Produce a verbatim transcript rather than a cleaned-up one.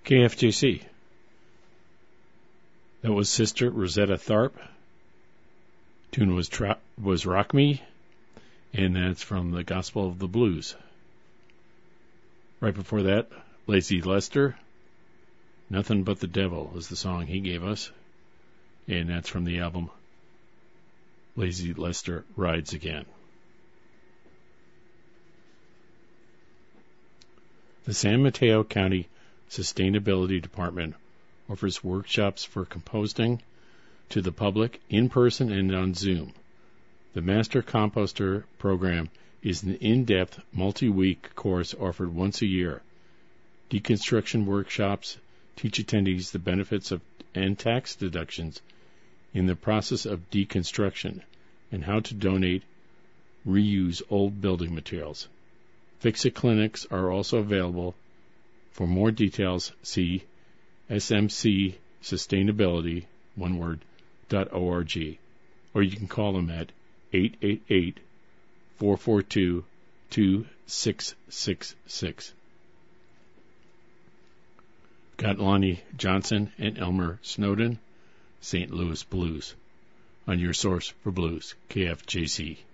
K F J C. That was Sister Rosetta Tharpe. Tune was tra- was Rock Me, and that's from the Gospel of the Blues. Right before that, Lazy Lester. Nothing But the Devil is the song he gave us, and that's from the album Lazy Lester Rides Again. The San Mateo County Sustainability Department offers workshops for composting to the public in person and on Zoom. The Master Composter program is an in-depth, multi-week course offered once a year. Deconstruction workshops teach attendees the benefits of and tax deductions in the process of deconstruction and how to donate, reuse old building materials. Fix-It clinics are also available. For more details, see S M C Sustainability, one word, dot org, or you can call them at eight eight eight, four four two, two six six six. Got Lonnie Johnson and Elmer Snowden, Saint Louis Blues, on your source for blues, K F J C.